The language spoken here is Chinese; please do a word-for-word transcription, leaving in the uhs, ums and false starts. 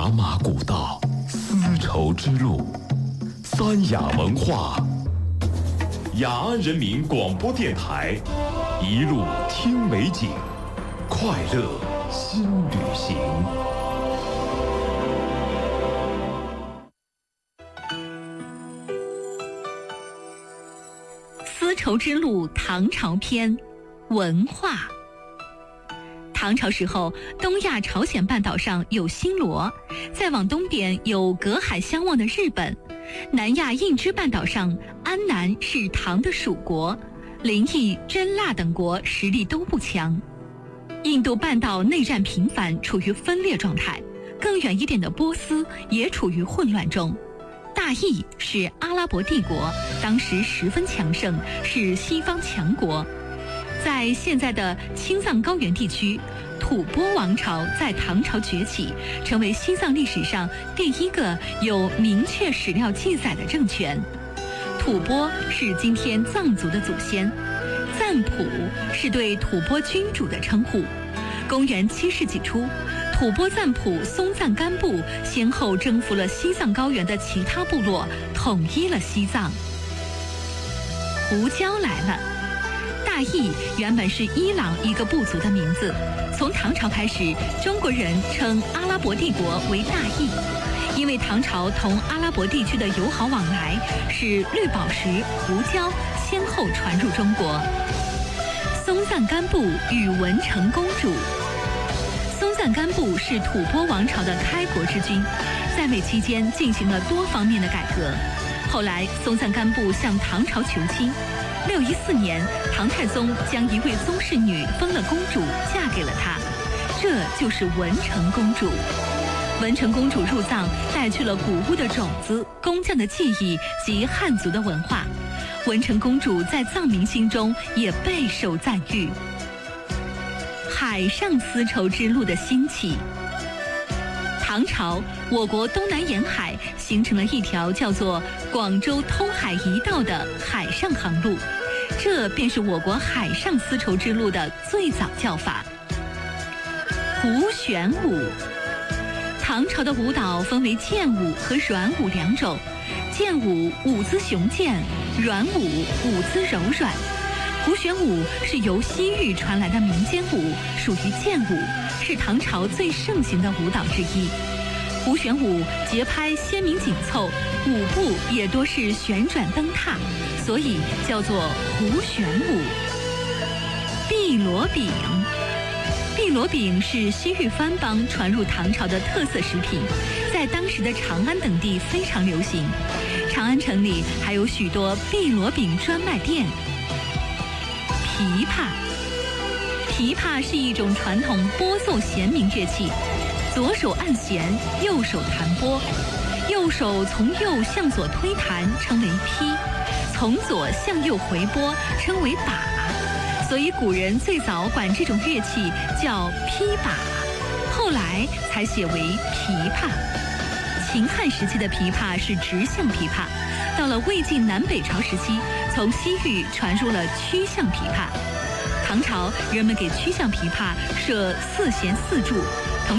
茶马古道，丝绸之路，三雅文化。雅安人民广播电台，一路听美景，快乐新旅行。 丝绸之路唐朝篇，文化。唐朝时候，东亚朝鲜半岛上有新罗，再往东边有隔海相望的日本，南亚印支半岛上安南是唐的属国，临沂、真腊等国实力都不强。印度半岛内战频繁，处于分裂状态，更远一点的波斯也处于混乱中。大意是阿拉伯帝国，当时十分强盛，是西方强国。在现在的青藏高原地区，吐蕃王朝在唐朝崛起，成为西藏历史上第一个有明确史料记载的政权。吐蕃是今天藏族的祖先，赞普是对吐蕃君主的称呼。公元七世纪初，吐蕃赞普松赞干布先后征服了西藏高原的其他部落，统一了西藏。胡椒来了。大意原本是伊朗一个部族的名字，从唐朝开始，中国人称阿拉伯帝国为大意，因为唐朝同阿拉伯地区的友好往来，使绿宝石、胡椒先后传入中国。松赞干布与文成公主。松赞干布是吐蕃王朝的开国之君，在位期间进行了多方面的改革。后来，松赞干布向唐朝求亲。六一四年，唐太宗将一位宗室女封了公主，嫁给了他，这就是文成公主。文成公主入藏，带去了古物的种子、工匠的技艺及汉族的文化。文成公主在藏民心中也备受赞誉。海上丝绸之路的兴起。唐朝，我国东南沿海形成了一条叫做广州通海一道的海上航路，这便是我国海上丝绸之路的最早叫法。胡旋舞。唐朝的舞蹈分为剑舞和软舞两种，剑舞舞姿雄健，软舞舞姿柔软。胡旋舞是由西域传来的民间舞，属于剑舞，是唐朝最盛行的舞蹈之一。胡旋舞节拍鲜明紧凑，舞步也多是旋转蹬踏，所以叫做胡旋舞。碧螺饼。碧螺饼是西域番邦传入唐朝的特色食品，在当时的长安等地非常流行。长安城里还有许多碧螺饼专卖店。琵琶。琵琶是一种传统拨奏弦鸣乐器，左手按弦，右手弹拨，右手从右向左推弹称为劈，从左向右回拨称为把，所以古人最早管这种乐器叫琵把，后来才写为琵琶。秦汉时期的琵琶是直向琵琶，到了魏晋南北朝时期，从西域传入了曲项琵琶。唐朝人们给曲项琵琶设四弦四柱，